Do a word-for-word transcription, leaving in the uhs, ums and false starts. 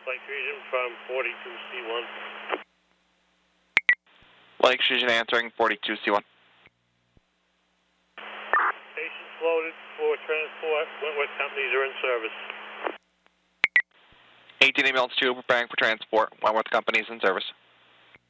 Lake Region from forty-two C one. Lake Region answering forty-two C one. Stations loaded for transport. Wentworth companies are in service. eighteen emails two, preparing for transport. Wentworth companies in service.